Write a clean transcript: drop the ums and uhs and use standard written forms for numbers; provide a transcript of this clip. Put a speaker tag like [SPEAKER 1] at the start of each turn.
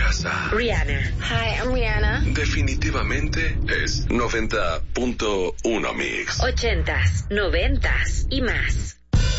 [SPEAKER 1] casa.
[SPEAKER 2] Rihanna.
[SPEAKER 3] Hi, I'm Rihanna.
[SPEAKER 1] Definitivamente es 90.1 Mix.
[SPEAKER 2] 80s, 90s y más.